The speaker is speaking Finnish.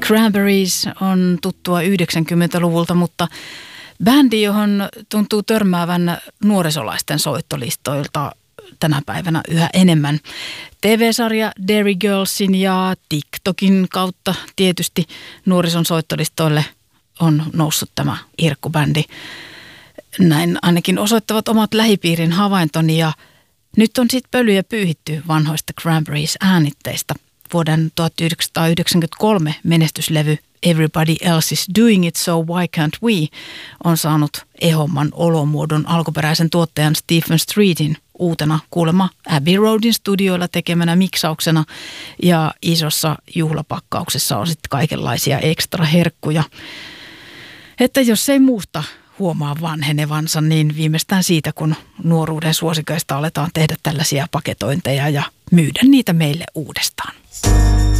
Cranberries on tuttua 90-luvulta, mutta bändi, johon tuntuu törmäävän nuorisolaisten soittolistoilta tänä päivänä yhä enemmän. TV-sarja Derry Girlsin ja TikTokin kautta tietysti nuorison soittolistoille on noussut tämä irkkubändi. Näin ainakin osoittavat omat lähipiirin havaintoni ja nyt on sitten pölyjä pyyhitty vanhoista Cranberries äänitteistä. Vuoden 1993 menestyslevy Everybody Else is Doing It, So Why Can't We on saanut ehomman olomuodon alkuperäisen tuottajan Stephen Streetin uutena kuulemma Abbey Roadin studioilla tekemänä miksauksena ja isossa juhlapakkauksessa on sitten kaikenlaisia ekstra herkkuja. Että jos ei muusta huomaa vanhenevansa, niin viimeistään siitä, kun nuoruuden suosikoista aletaan tehdä tällaisia paketointeja ja myydä niitä meille uudestaan.